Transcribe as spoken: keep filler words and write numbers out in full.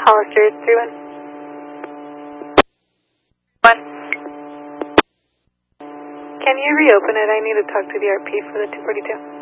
Hollister, three one. One. Can you reopen it? I need to talk to the R P for the two forty-two.